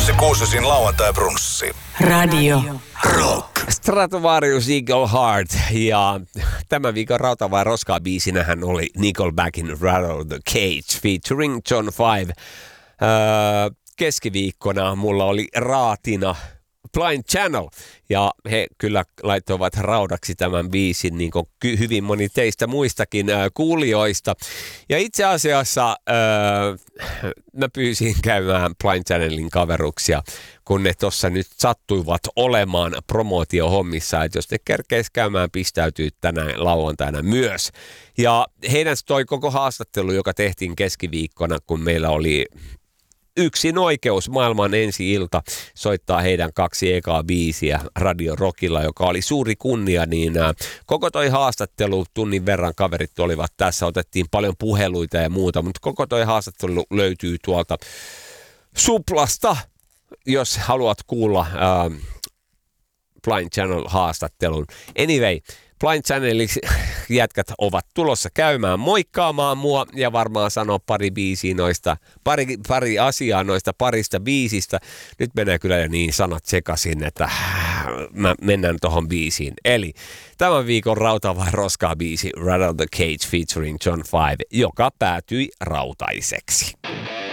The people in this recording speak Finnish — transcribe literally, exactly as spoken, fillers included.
Anssi Kuusesin lauantai-brunssi. Radio Rock. Stratovarius Eagle Heart ja tämän viikon Rautavaa roskaa biisinähän oli Nickelbackin Rattle the Cage featuring John Five. Öö, keskiviikkona mulla oli raatina Blind Channel ja he kyllä laittoivat raudaksi tämän biisin niin kuin hyvin moni teistä muistakin äh, kuulijoista. Ja itse asiassa äh, mä pyysin käymään Blind Channelin kaveruksia, kun ne tuossa nyt sattuivat olemaan promootiohommissa, että jos ne kerkeis käymään, pistäytyy tänään lauantaina myös. Ja heidän toi koko haastattelu, joka tehtiin keskiviikkona, kun meillä oli yksin oikeus maailman ensi-ilta soittaa heidän kaksi ekaa biisiä Radio Rockilla, joka oli suuri kunnia, niin ä, koko toi haastattelu, tunnin verran kaverit olivat tässä, otettiin paljon puheluita ja muuta, mutta koko toi haastattelu löytyy tuolta Suplasta, jos haluat kuulla ä, Blind Channel-haastattelun. Anyway, Blind Channelin jätkät ovat tulossa käymään moikkaamaan mua ja varmaan sanoa pari biisiä noista, pari, pari asiaa noista parista biisistä. Nyt menee kyllä jo niin sanat sekaisin, että mä mennään tohon biisiin. Eli tämän viikon Rautavaa roskaa biisi Rattle the Cage featuring John Five, joka päätyi rautaiseksi.